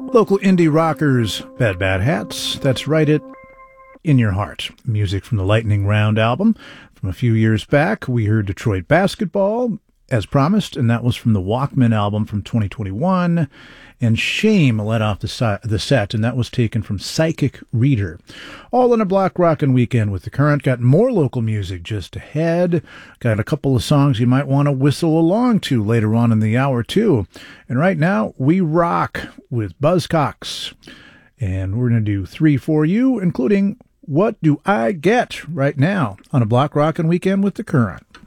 Local indie rockers, Bad Bad Hats, that's right, it in your heart. Music from the Lightning Round album from a few years back. We heard Detroit Basketball, as promised, and that was from the Walkman album from 2021. And Shame led off the set, and that was taken from Psychic Reader. All in a block rockin' weekend with The Current. Got more local music just ahead. Got a couple of songs you might want to whistle along to later on in the hour, too. And right now, we rock with Buzzcocks. And we're going to do 3 for you, including What Do I Get right now on a block rockin' weekend with The Current.